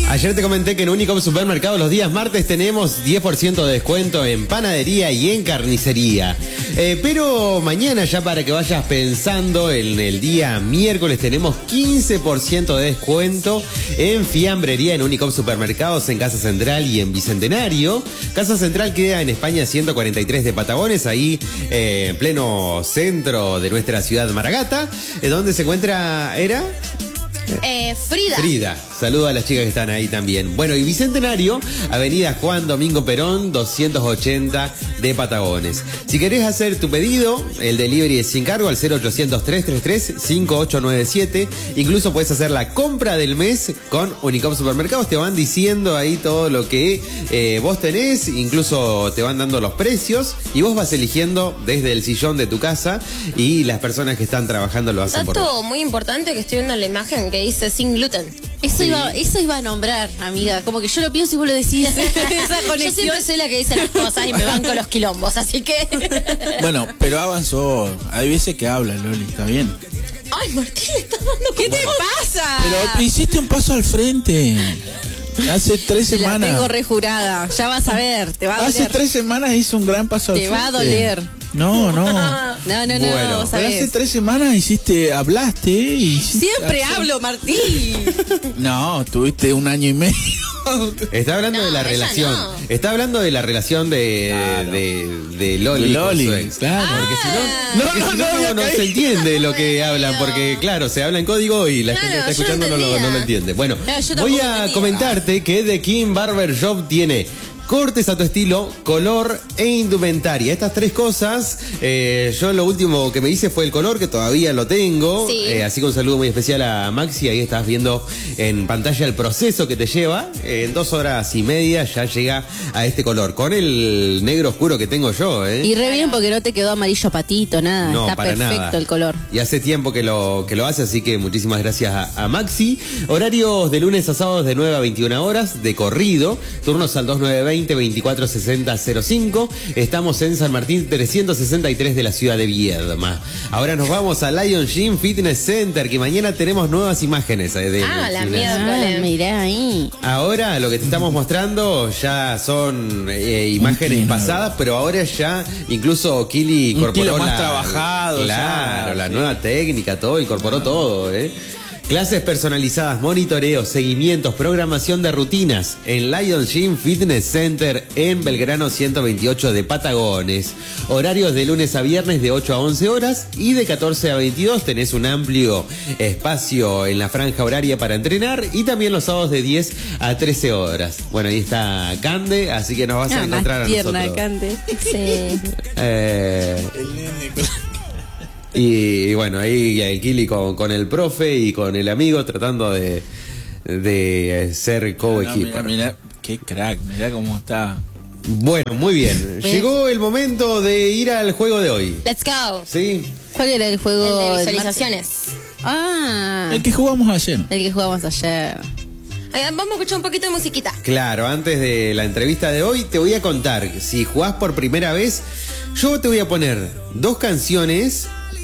Ayer te comenté que en Unicom Supermercado los días martes tenemos 10% de descuento en panadería y en carnicería. Pero mañana, ya para que vayas pensando, en el día miércoles tenemos 15% de descuento en fiambrería en Unicom Supermercados, en Casa Central y en Bicentenario. Casa Central queda en España 143 de Patagones, ahí en pleno centro de nuestra ciudad Maragata, donde se encuentra, Frida. Saludo a las chicas que están ahí también. Bueno, y Bicentenario, Avenida Juan Domingo Perón, 280 de Patagones. Si querés hacer tu pedido, el delivery es sin cargo al 0800-333-5897. Incluso puedes hacer la compra del mes con Unicom Supermercados. Te van diciendo ahí todo lo que vos tenés, incluso te van dando los precios y vos vas eligiendo desde el sillón de tu casa y las personas que están trabajando lo hacen por vos. Dato muy importante que estoy viendo en la imagen que dice sin gluten. Eso iba a nombrar, amiga. Como que yo lo pienso y vos lo decís. Esa conexión. Yo siempre soy la que dice las cosas y me banco los quilombos, así que... Bueno, pero avanzó. Hay veces que habla, Loli, está bien. Ay, Martín, le estás dando... ¿Qué te pasa? Pero hiciste un paso al frente. Hace 3 semanas. La tengo rejurada. Ya vas a ver, te va a doler. Hace 3 semanas hizo un gran paso al frente. Te va a doler. No. No, Bueno, vos Pero sabés. hace 3 semanas hablaste y... Siempre hablo, Martín. No, tuviste 1 año y medio. Está hablando de la ella relación. no. Está hablando de la relación de Loli con su ex. Claro. Porque si no se entiende lo que hablan, porque claro, se habla en código y la gente que está yo no escuchando no lo entendía. entiende. Bueno, Yo tampoco voy a entendía. comentarte que The King Barber Shop tiene cortes a tu estilo, color e indumentaria. Estas 3 cosas, yo lo último que me hice fue el color, que todavía lo tengo. Sí. Así que un saludo muy especial a Maxi. Ahí estás viendo en pantalla el proceso que te lleva. En 2 horas y media ya llega a este color, con el negro oscuro que tengo yo. Y re bien porque no te quedó amarillo patito, nada. No, Está para perfecto nada. el color. Y hace tiempo que lo hace, así que muchísimas gracias a Maxi. Horarios de lunes a sábados de 9 a 21 horas, de corrido. Turnos al 2920-246005. Estamos en San Martín 363 de la ciudad de Viedma. Ahora nos vamos a Lion Gym Fitness Center, que mañana tenemos nuevas imágenes de la gimnasio. mierda. Mirá ahí. Ahora lo que te estamos mostrando ya son imágenes pasadas, pero ahora ya incluso Kili Un incorporó estilo más trabajado, claro, ya, la sí. nueva técnica, todo, incorporó todo, Clases personalizadas, monitoreos, seguimientos, programación de rutinas en Lion Gym Fitness Center en Belgrano 128 de Patagones. Horarios de lunes a viernes de 8 a 11 horas y de 14 a 22. Tenés un amplio espacio en la franja horaria para entrenar y también los sábados de 10 a 13 horas. Bueno, ahí está Cande, así que nos vas a encontrar a más tierna, nosotros. Cande. Sí. Y bueno, ahí el Kili con el profe y con el amigo tratando de ser co-equipo. Mira, qué crack, mira cómo está. Bueno, muy bien. Llegó el momento de ir al juego de hoy. Let's go. ¿Sí? ¿Cuál era el juego? El de visualizaciones. El que jugamos ayer. El que jugamos ayer. Vamos a escuchar un poquito de musiquita. Claro, antes de la entrevista de hoy te voy a contar, si jugás por primera vez, yo te voy a poner 2 canciones,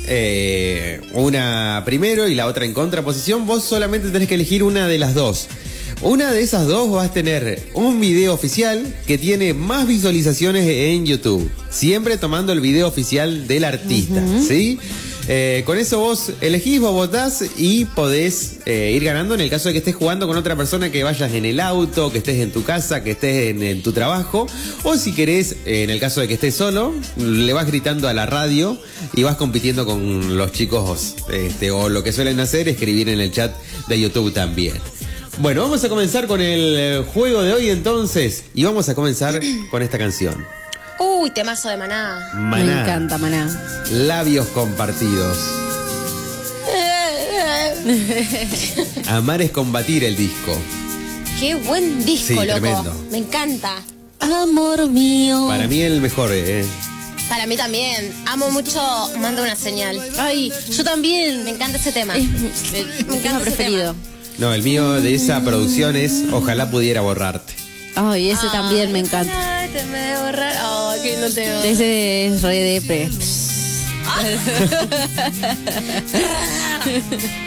una primero y la otra en contraposición. Vos solamente tenés que elegir una de las 2. Una de esas 2 vas a tener un video oficial que tiene más visualizaciones en YouTube, siempre tomando el video oficial del artista, ¿sí? Con eso vos elegís, vos votás y podés ir ganando en el caso de que estés jugando con otra persona, que vayas en el auto, que estés en tu casa, que estés en tu trabajo, o si querés, en el caso de que estés solo, le vas gritando a la radio y vas compitiendo con los chicos, o lo que suelen hacer, escribir en el chat de YouTube también. Bueno, vamos a comenzar con el juego de hoy entonces, y vamos a comenzar con esta canción. Uy, temazo de Maná. Maná. Me encanta, Maná. Labios compartidos. Amar es combatir, el disco. Qué buen disco, Sí, loco. tremendo. Me encanta. Amor mío. Para mí el mejor, Para mí también. Amo mucho Manda una señal. Ay, yo también. Me encanta ese tema. Es mi Me tema encanta ese preferido. No, el mío de esa producción es Ojalá pudiera borrarte. Ay, ese también me encanta. Ay, te me voy a borrar. Ay, qué no te voy. Ese es re depre.